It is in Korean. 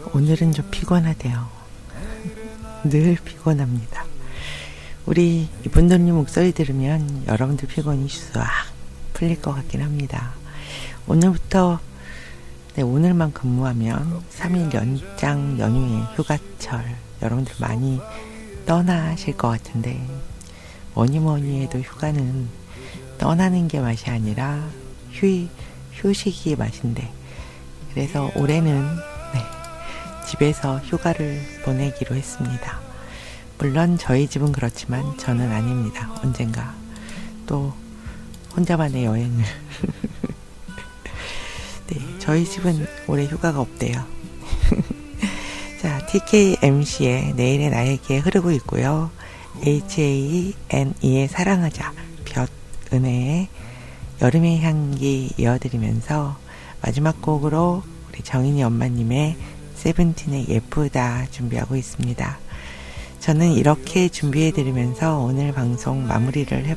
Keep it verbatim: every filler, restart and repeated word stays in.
오늘은 좀 피곤하대요. 늘 피곤합니다. 우리 이분들님 목소리 들으면 여러분들 피곤이 싹 풀릴 것 같긴 합니다. 오늘부터 네, 오늘만 근무하면 삼 일 연장 연휴에 휴가철 여러분들 많이 떠나실 것 같은데 뭐니 뭐니 해도 휴가는 떠나는 게 맛이 아니라 휴, 휴식이 맛인데 그래서 올해는 네, 집에서 휴가를 보내기로 했습니다. 물론 저희 집은 그렇지만 저는 아닙니다. 언젠가 또 혼자만의 여행을 네, 저희 집은 올해 휴가가 없대요. 자, 티케이엠씨의 내일의 나에게 흐르고 있고요. 에이치에이엔이의 사랑하자, 볕, 은혜의 여름의 향기 이어드리면서 마지막 곡으로 우리 정인이 엄마님의 세븐틴의 예쁘다 준비하고 있습니다. 저는 이렇게 준비해드리면서 오늘 방송 마무리를